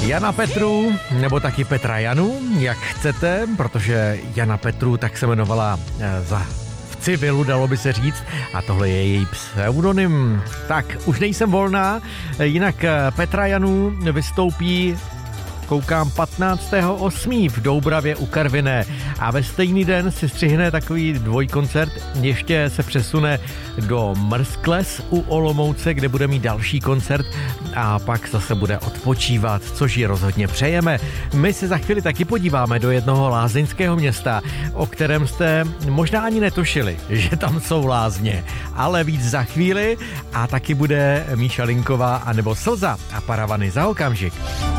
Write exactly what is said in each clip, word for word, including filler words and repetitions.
Jana Petru, nebo taky Petra Janu, jak chcete, protože Jana Petru tak se jmenovala za v civilu, dalo by se říct, a tohle je její pseudonym. Tak, už nejsem volná, jinak Petra Janu vystoupí, koukám, patnáctého osmého v Doubravě u Karviné a ve stejný den si střihne takový dvojkoncert, ještě se přesune do Mrskles u Olomouce, kde bude mít další koncert a pak zase bude odpočívat, což ji rozhodně přejeme. My se za chvíli taky podíváme do jednoho lázeňského města, o kterém jste možná ani netušili, že tam jsou lázně, ale víc za chvíli a taky bude Míša Linková anebo Slza a paravany za okamžik.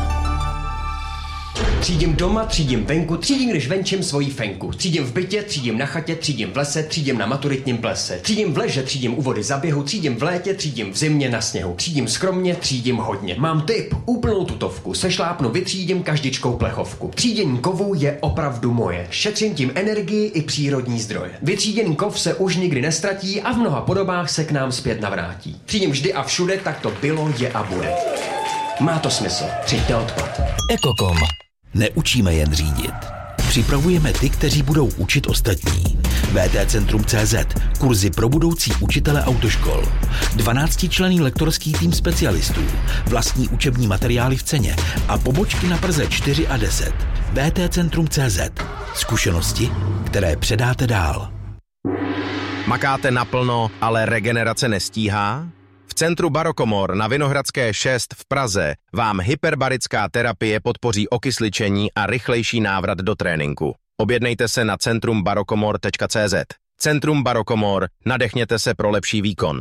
Třídím doma, třídím venku, třídím, když venčím svojí fenku. Třídím v bytě, třídím na chatě, třídím v lese, třídím na maturitním plese. Třídím v leže, třídím u vody za běhu, třídím v létě, třídím v zimě na sněhu. Třídím skromně, třídím hodně. Mám tip, úplnou tutovku, sešlápnu, vytřídím každičkou plechovku. Třídění kovů je opravdu moje. Šetřím tím energii i přírodní zdroje. Vytříděný kov se už nikdy nestratí a v mnoha podobách se k nám zpět navrátí. Třídím vždy a všude, tak to bylo, je a bude. Má to smysl. Třiďte odpad. Ekokom. Neučíme jen řídit. Připravujeme ty, kteří budou učit ostatní. V T Centrum C Z. Kurzy pro budoucí učitele autoškol. dvanáctičlenný lektorský tým specialistů. Vlastní učební materiály v ceně. A pobočky na Praze čtyři a deset. V T Centrum C Z. Zkušenosti, které předáte dál. Makáte naplno, ale regenerace nestíhá? V centru Barokomor na Vinohradské šest v Praze vám hyperbarická terapie podpoří okysličení a rychlejší návrat do tréninku. Objednejte se na centrum barokomor tečka cé zet. Centrum Barokomor, nadechněte se pro lepší výkon.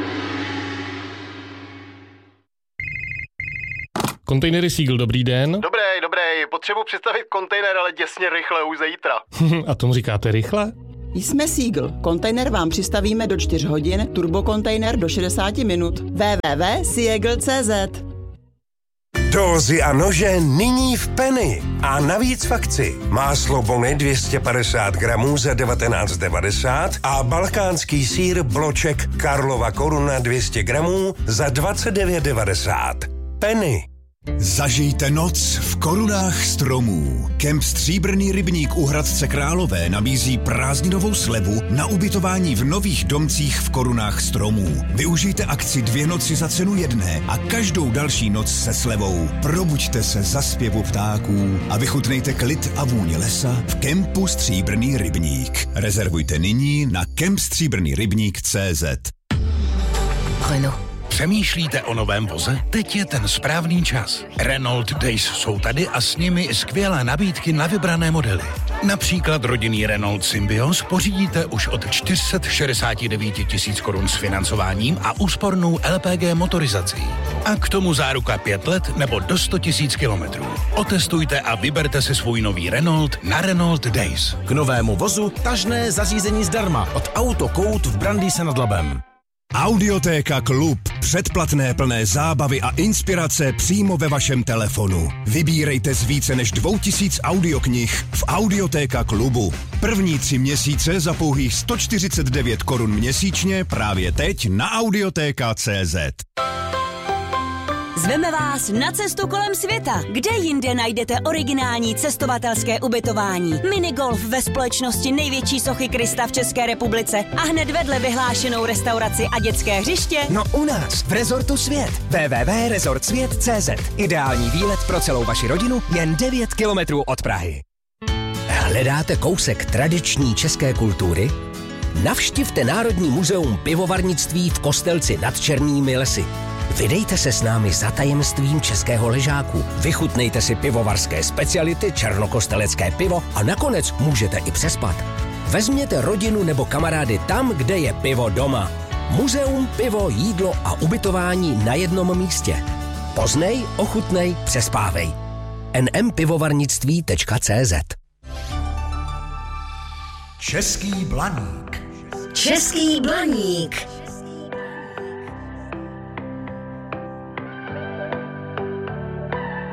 Kontejnery Seagull, dobrý den. Dobrý, dobrý, potřebuji představit kontejner, ale děsně rychle, už zítra. A tomu říkáte rychle? Jsme Seagull. Kontejner vám přistavíme do čtyř hodin, turbokontejner do šedesát minut. w w w tečka seagull tečka cé zet. Dózy a nože nyní v Penny. A navíc v akci. Máslo Bony dvě stě padesát gramů za devatenáct devadesát a balkánský sýr bloček Karlova Koruna dvě stě gramů za dvacet devět devadesát. Penny. Zažijte noc v korunách stromů. Kemp Stříbrný rybník u Hradce Králové nabízí prázdninovou slevu na ubytování v nových domcích v korunách stromů. Využijte akci dvě noci za cenu jedné a každou další noc se slevou. Probuďte se za zpěvu ptáků a vychutnejte klid a vůni lesa v kempu Stříbrný rybník. Rezervujte nyní na kemp stříbrný rybník tečka cé zet. Renault. Přemýšlíte o novém voze? Teď je ten správný čas. Renault Days jsou tady a s nimi skvělé nabídky na vybrané modely. Například rodinný Renault Symbios pořídíte už od čtyři sta šedesát devět tisíc korun s financováním a úspornou L P G motorizací. A k tomu záruka pět let nebo do sto tisíc kilometrů. Otestujte a vyberte si svůj nový Renault na Renault Days. K novému vozu tažné zařízení zdarma od Autokout v Brandýse nad Labem. Audiotéka Klub. Předplatné plné zábavy a inspirace přímo ve vašem telefonu. Vybírejte z více než dvou tisíc audioknih v Audiotéka Klubu. První tři měsíce za pouhých sto čtyřicet devět korun měsíčně právě teď na audiotéka tečka cé zet. Zveme vás na cestu kolem světa. Kde jinde najdete originální cestovatelské ubytování? Minigolf ve společnosti největší sochy Krista v České republice a hned vedle vyhlášenou restauraci a dětské hřiště? No u nás, v Rezortu Svět. w w w tečka rezort svět tečka cé zet. Ideální výlet pro celou vaši rodinu jen devět kilometrů od Prahy. Hledáte kousek tradiční české kultury? Navštivte Národní muzeum pivovarnictví v Kostelci nad Černými lesy. Vydejte se s námi za tajemstvím českého ležáku. Vychutnejte si pivovarské speciality, černokostelecké pivo a nakonec můžete i přespat. Vezměte rodinu nebo kamarády tam, kde je pivo doma. Muzeum, pivo, jídlo a ubytování na jednom místě. Poznej, ochutnej, přespávej. en em pivovarnictví tečka cé zet. Český blaník. Český blaník.